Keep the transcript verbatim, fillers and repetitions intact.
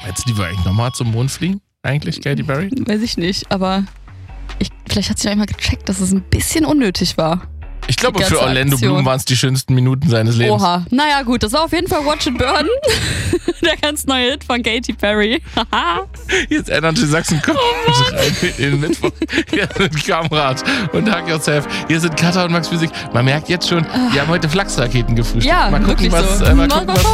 Meinst du, die will eigentlich nochmal zum Mond fliegen? Eigentlich, Katy Perry? Weiß ich nicht, aber ich, vielleicht hat sie noch einmal gecheckt, dass es ein bisschen unnötig war. Ich glaube, Die für ganze Orlando Aktion. Bloom waren es die schönsten Minuten seines Lebens. Oha. Naja, gut, das war auf jeden Fall Watch It Burn. Der ganz neue Hit von Katy Perry. Hier ist Energy Sachsen, kommt rein in den Mittwoch. Hier sind Kamrat und Hug Yourself. Hier sind Katha und Max Physik. Man merkt jetzt schon, wir haben heute Flachsraketen gefrühstückt. Ja, mal gucken, wirklich was, so. äh, mal Mal gucken, was